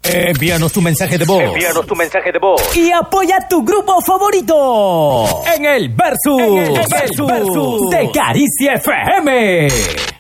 Envíanos tu mensaje de voz. Envíanos tu mensaje de voz. Y apoya a tu grupo favorito en el Versus de Caricia FM.